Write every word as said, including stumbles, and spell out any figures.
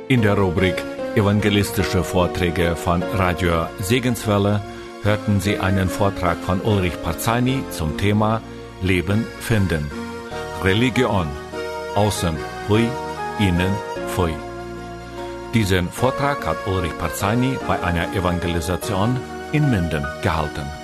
In der Rubrik Evangelistische Vorträge von Radio Segenswelle hörten Sie einen Vortrag von Ulrich Parzani zum Thema Leben finden. Religion. Außen hui, innen pfui. Diesen Vortrag hat Ulrich Parzani bei einer Evangelisation in Minden gehalten.